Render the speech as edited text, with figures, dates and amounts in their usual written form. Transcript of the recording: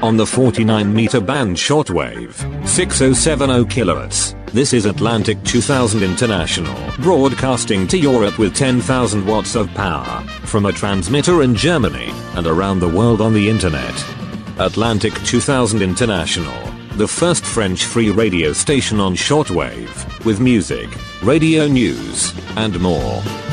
On the 49-meter band shortwave, 6070 kHz, this is Atlantic 2000 International, broadcasting to Europe with 10,000 watts of power, from a transmitter in Germany, and around the world on the internet. Atlantic 2000 International, the first French free radio station on shortwave, with music, radio news, and more.